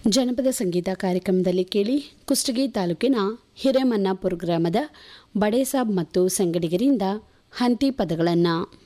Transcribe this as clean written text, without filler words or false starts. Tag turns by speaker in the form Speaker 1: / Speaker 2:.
Speaker 1: ಜನಪದ ಸಂಗೀತ ಕಾರ್ಯಕ್ರಮದಲ್ಲಿ ಕೇಳಿ ಕುಷ್ಟಗಿ ತಾಲೂಕಿನ ಹಿರೇಮನ್ನಾಪುರ ಗ್ರಾಮದ ಬಡೇಸಾಬ್ ಮತ್ತು ಸಂಗಡಿಗರಿಂದ ಹಂತಿ ಪದಗಳನ್ನು.